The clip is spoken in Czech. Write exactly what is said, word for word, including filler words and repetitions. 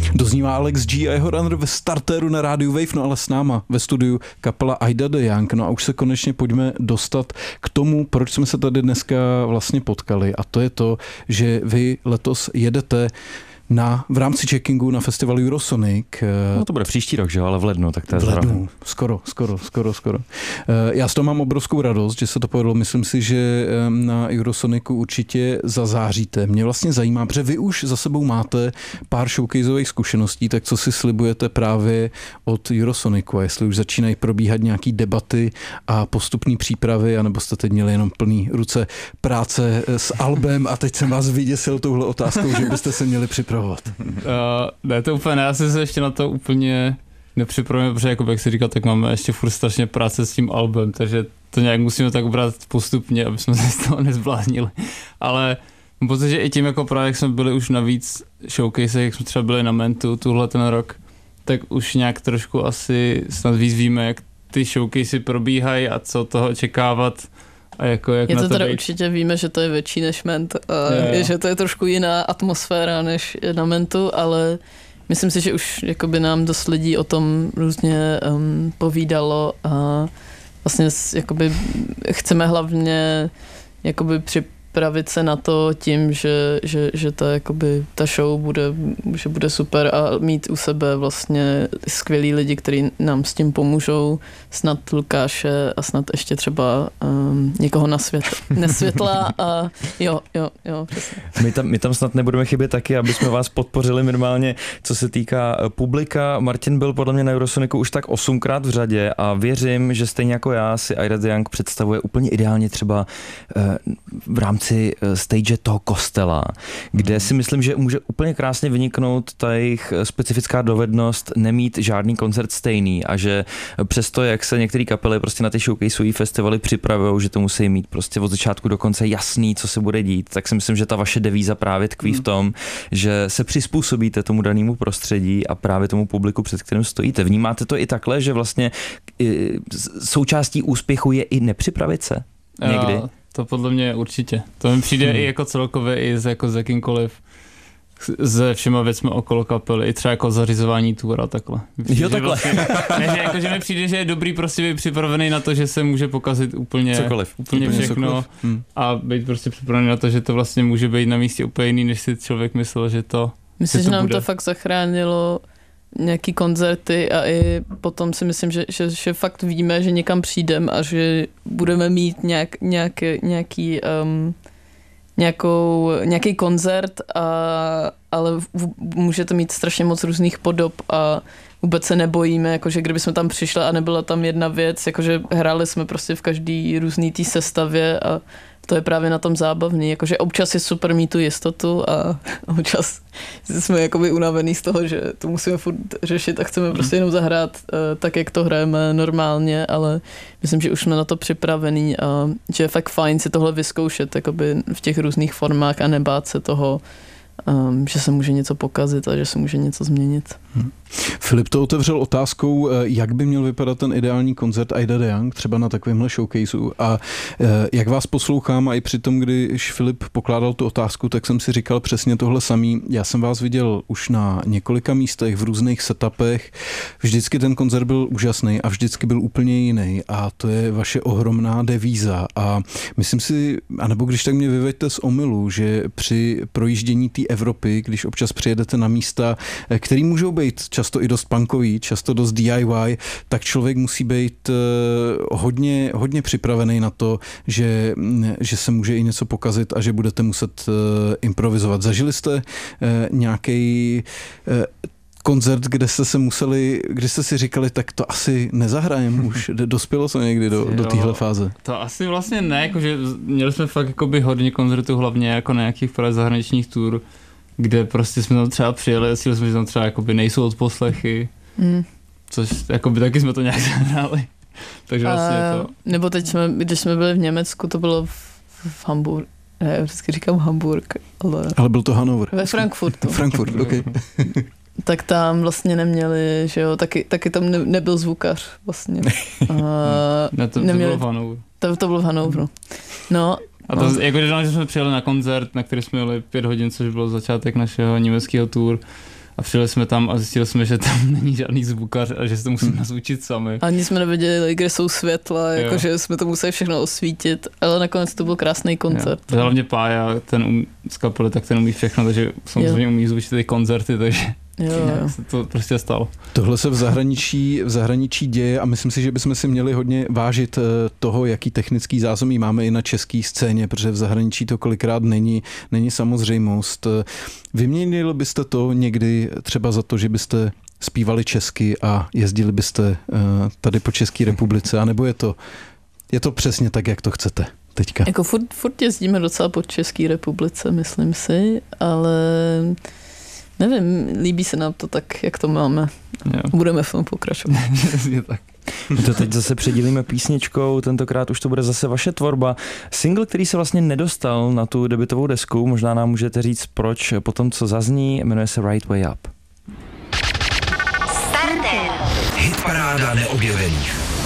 Doznívá Alex G a jeho Runner ve startéru na rádiu Wave, no ale s náma ve studiu kapela Ida the Young. No a už se konečně pojďme dostat k tomu, proč jsme se tady dneska vlastně potkali, a to je to, že vy letos jedete na, v rámci checkingu na festivalu Eurosonic. No to bude příští rok, že jo, ale v lednu, tak to je v lednu, skoro, skoro, skoro, skoro. Já z toho mám obrovskou radost, že se to povedlo. Myslím si, že na Eurosonicu určitě zazáříte. Mě vlastně zajímá, protože vy už za sebou máte pár showcaseových zkušeností, tak co si slibujete právě od Eurosonicu? A jestli už začínají probíhat nějaký debaty a postupní přípravy, anebo jste teď měli jenom plný ruce práce s albem a teď jsem vás vyděsil touhle otázkou, že byste se měli připravovat. Uh, ne, to úplně ne, já jsem se ještě na to úplně nepřipravil, protože jako jak jsi říkal, tak máme ještě furt strašně práce s tím albem, takže to nějak musíme tak brát postupně, aby jsme se z toho nezbláznili. Ale protože i tím jako právě, jak jsme byli už na víc showcase, jak jsme třeba byli na Mentu tuhle ten rok, tak už nějak trošku asi snad víc víme, jak ty showcasey probíhají a co toho očekávat. A jako jak je to na to teda být. Určitě víme, že to je větší než Ment, a je, je. že to je trošku jiná atmosféra než na Mentu, ale myslím si, že už jakoby nám dost lidí o tom různě um, povídalo a vlastně jakoby chceme hlavně jakoby připravit se na to tím, že, že, že ta, jakoby, ta show bude, že bude super a mít u sebe vlastně skvělí lidi, kteří nám s tím pomůžou, snad Lukáše a snad ještě třeba um, někoho na svět, nesvětla a jo, jo, jo, přesně. My tam, my tam snad nebudeme chybět taky, aby jsme vás podpořili minimálně, co se týká publika. Martin byl podle mě na Eurosonicu už tak osmkrát v řadě a věřím, že stejně jako já si Ida the Young představuje úplně ideálně třeba v rámci stage toho kostela, kde si myslím, že může úplně krásně vyniknout ta jejich specifická dovednost nemít žádný koncert stejný a že přesto, jak se některé kapely prostě na ty showcaseové festivaly připravují, že to musí mít prostě od začátku do konce jasný, co se bude dít, tak si myslím, že ta vaše devíza právě tkví v tom, že se přizpůsobíte tomu danému prostředí a právě tomu publiku, před kterým stojíte. Vnímáte to i takhle, že vlastně součástí úspěchu je i nepřipravit se někdy? Jo, to podle mě určitě. To mi přijde hmm. i jako celkově, i z, jako s jakýmkoliv, se všema věcmi okolo kapely, i třeba jako zařizování tour a takhle. Jo, takhle. Vlastně, ne, že, jako, že mi přijde, že je dobrý prostě být připravený na to, že se může pokazit úplně, cokoliv, úplně, úplně všechno hmm. a být prostě připravený na to, že to vlastně může být na místě úplně jiný, než si člověk myslel, že to Myslím, že nám bude. to fakt zachránilo nějaký koncerty a i potom si myslím, že, že, že fakt víme, že někam přijdeme a že budeme mít nějak, nějaký, nějaký, um, nějakou, nějaký koncert, a, ale v, může to mít strašně moc různých podob a vůbec se nebojíme, jakože kdyby jsme tam přišli a nebyla tam jedna věc, jakože hráli jsme prostě v každý různý té sestavě a to je právě na tom zábavný, jakože občas je super mít tu jistotu a občas jsme jakoby unavený z toho, že to musíme furt řešit a chceme prostě jenom zahrát uh, tak, jak to hrajeme normálně, ale myslím, že už jsme na to připravení a že je fakt fajn si tohle vyzkoušet jakoby v těch různých formách a nebát se toho, Um, že se může něco pokazit a že se může něco změnit. Hmm. Filip to otevřel otázkou, jak by měl vypadat ten ideální koncert Ida the Young, třeba na takovémhle showcaseu. A jak vás poslouchám a i při tom, když Filip pokládal tu otázku, tak jsem si říkal přesně tohle samý. Já jsem vás viděl už na několika místech, v různých setupech. Vždycky ten koncert byl úžasný a vždycky byl úplně jiný. A to je vaše ohromná devíza. A myslím si, anebo když tak mě vyveďte z omylu, že při projíždění té Evropy, když občas přijedete na místa, který můžou být často i dost punkový, často dost D I Y, tak člověk musí být hodně, hodně připravený na to, že, že se může i něco pokazit a že budete muset improvizovat. Zažili jste nějaký koncert, kde jste se museli, kde jste si říkali, tak to asi nezahrajem už, dospělo to někdy do, do téhle fáze? To asi vlastně ne, jakože měli jsme fakt jakoby hodně koncertů, hlavně jako na nějakých právě zahraničních tour, kde prostě jsme tam třeba přijeli a jsme, že tam třeba jakoby nejsou odposlechy, mm. což jakoby taky jsme to nějak zahráli. Takže vlastně a, to... Nebo teď jsme, když jsme byli v Německu, to bylo v, v Hamburgu. Ne, já vždycky říkám Hamburg, ale... Ale byl to Hannover. Ve Frankfurtu. Frankfurt, ok. Tak tam vlastně neměli, že jo, taky, taky tam ne, nebyl zvukař vlastně. A ne, to, to neměli, bylo v Hannoveru. To, to bylo v Hannoveru. No. A to, no. Jako, že jsme přijeli na koncert, na který jsme jeli pět hodin, což bylo začátek našeho německého tour, A přijeli jsme tam a zjistili jsme, že tam není žádný zvukař a že si to musíme nazvučit sami. Ani jsme nevěděli, kde jsou světla, jakože jsme to museli všechno osvítit, ale nakonec to byl krásný koncert. Jo. Hlavně Pája, ten um, z kapely, tak ten umí všechno, takže samozřejmě umí zvučit ty koncerty, takže jo, jo. se to prostě stalo. Tohle se v zahraničí, v zahraničí děje a myslím si, že bychom si měli hodně vážit toho, jaký technický zázemí máme i na české scéně, protože v zahraničí to kolikrát není, není samozřejmost. Vyměnili byste to někdy třeba za to, že byste zpívali česky a jezdili byste tady po České republice, anebo je to, je to přesně tak, jak to chcete teďka? Jako furt, furt jezdíme docela po České republice, myslím si, ale nevím, líbí se nám to tak, jak to máme. Jo. Budeme v tom pokračovat. tak. My to teď zase předělíme písničkou, tentokrát už to bude zase vaše tvorba. Single, který se vlastně nedostal na tu debutovou desku, možná nám můžete říct proč, po tom, co zazní, jmenuje se Right Way Up. Hitparáda neobjevených.